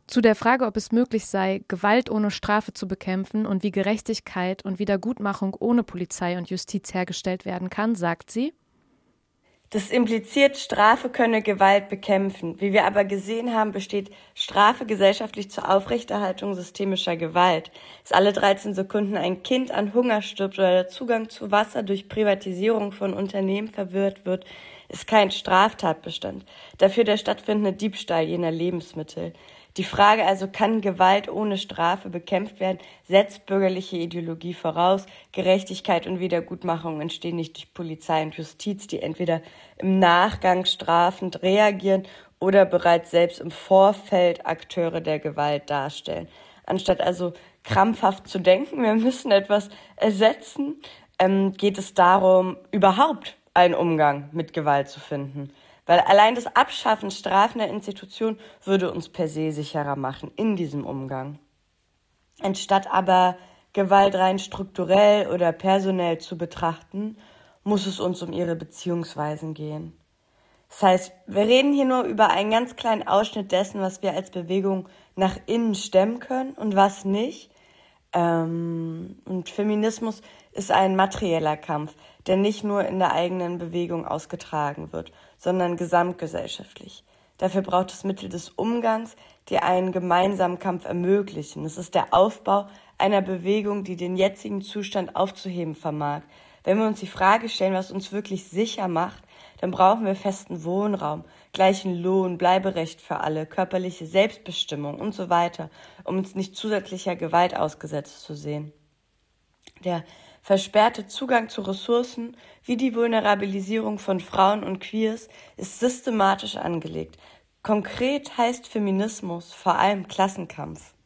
Zu der Frage, ob es möglich sei, Gewalt ohne Strafe zu bekämpfen und wie Gerechtigkeit und Wiedergutmachung ohne Polizei und Justiz hergestellt werden kann, sagt sie: Das impliziert, Strafe könne Gewalt bekämpfen. Wie wir aber gesehen haben, besteht Strafe gesellschaftlich zur Aufrechterhaltung systemischer Gewalt. Dass alle 13 Sekunden ein Kind an Hunger stirbt oder der Zugang zu Wasser durch Privatisierung von Unternehmen verwirrt wird, ist kein Straftatbestand. Dafür der stattfindende Diebstahl jener Lebensmittel. Die Frage also, kann Gewalt ohne Strafe bekämpft werden, setzt bürgerliche Ideologie voraus. Gerechtigkeit und Wiedergutmachung entstehen nicht durch Polizei und Justiz, die entweder im Nachgang strafend reagieren oder bereits selbst im Vorfeld Akteure der Gewalt darstellen. Anstatt also krampfhaft zu denken, wir müssen etwas ersetzen, geht es darum, überhaupt einen Umgang mit Gewalt zu finden. Weil allein das Abschaffen strafender Institutionen würde uns per se sicherer machen in diesem Umgang. Anstatt aber Gewalt rein strukturell oder personell zu betrachten, muss es uns um ihre Beziehungsweisen gehen. Das heißt, wir reden hier nur über einen ganz kleinen Ausschnitt dessen, was wir als Bewegung nach innen stemmen können und was nicht. Und Feminismus ist ein materieller Kampf, der nicht nur in der eigenen Bewegung ausgetragen wird, sondern gesamtgesellschaftlich. Dafür braucht es Mittel des Umgangs, die einen gemeinsamen Kampf ermöglichen. Es ist der Aufbau einer Bewegung, die den jetzigen Zustand aufzuheben vermag. Wenn wir uns die Frage stellen, was uns wirklich sicher macht, dann brauchen wir festen Wohnraum, gleichen Lohn, Bleiberecht für alle, körperliche Selbstbestimmung und so weiter, um uns nicht zusätzlicher Gewalt ausgesetzt zu sehen. Der versperrte Zugang zu Ressourcen wie die Vulnerabilisierung von Frauen und Queers ist systematisch angelegt. Konkret heißt Feminismus vor allem Klassenkampf.